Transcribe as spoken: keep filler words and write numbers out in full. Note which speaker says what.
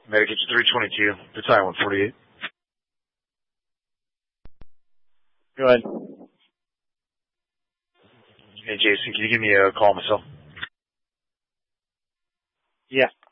Speaker 1: Medic three twenty-two, Battalion one forty-eight.
Speaker 2: Go ahead.
Speaker 1: Hey, Jason, can you give me a call myself?
Speaker 2: Yeah.